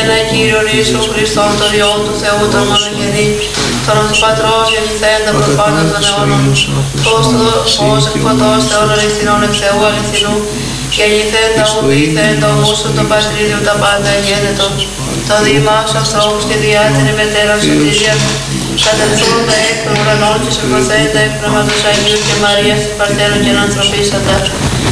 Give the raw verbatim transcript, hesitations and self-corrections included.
ένα Κύριον Ιησού Χριστόν, το Υιό του Θεού, τον μονογενή, τον του Πατρός γεννηθέντα προπάντων των αιώνων, φως του φως εκ φωτός Θεόν αληθινών εκ Θεού αληθινού, γεννηθέντα ου ποιηθέντα ομούσον το Πατρίδιο τα πάντα εγένετο, το διημάς ανθρώπους και διά την ημετέραν σωτηρία, κατελθόντα εκ των ουρανών και σηκωθέντα εκ πνεύματος Αγίου και Μαρίας της Παρτέρων και ανθρωπίσαντα,